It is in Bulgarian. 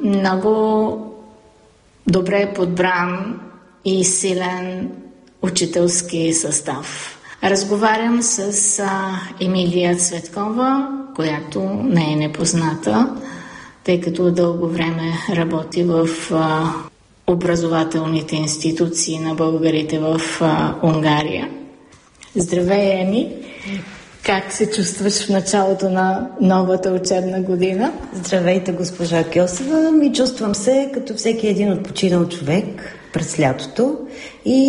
много добре подбран и силен учителски състав. Разговарям с Емилия Цветкова, която не е непозната, тъй като дълго време работи в образователните институции на българите в Унгария. Здравей, Еми! Как се чувстваш в началото на новата учебна година? Здравейте, госпожа Кьосева. Чувствам се като всеки един отпочинал човек през лятото и